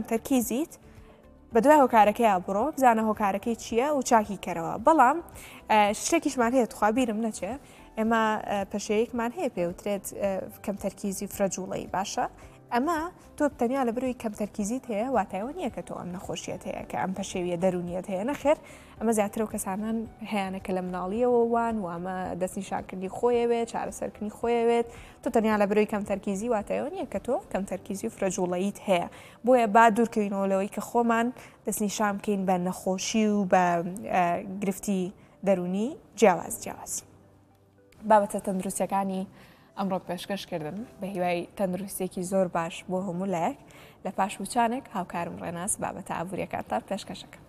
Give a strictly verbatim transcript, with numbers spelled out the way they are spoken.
تەرکیزیت بە دوای هۆکارەکەی بڕۆ بزانە هۆکارەکەی چییە و چاکی کەرەوە. بەڵام شتێکیشمان هەیە توخوابیرم نەچێ ئێمە پەشەیەکمان هەیە پێوترێت کەم تەرکیزی فرەجوڵەی باشە. ئەمە تۆ تەنیا لە بروی کەم تەرکیزیت هەیە واتایەوە نییە کە تۆ ئەم نەخۆشیەت هەیە کە ئەم پەشێویە دەرونیت هەیە نەخێر. ئەمە زیاترە و کەسانان هەیەەکە لە مناڵیەوە وان و ئەمە دەستنیشانکردنی خۆیەوێت چارەسەرکردنی خۆیەوێت تۆ تەنیا لە بروی کەم تەرکیزی واتایەوە نییە کە تۆ کەم تەرکیزی و فرەجوڵەیت هەیە. بۆیە با دوورکەوینەوەلەوەی کە خۆمان دەستنیشان بکەین بە نەخۆشی و بە گرفتی دەرونی جیاواز جیاواز. بابەتە تەندروستیەکانی ئەمڕۆ پێشکەشکردن بە هیوای تەندروستێکی زۆر باش بۆ هەموو لایەک لە پاش وچانێک هاوکارم ڕێناس بابەتە ئابوووریەکانتان پێشکەشەکە.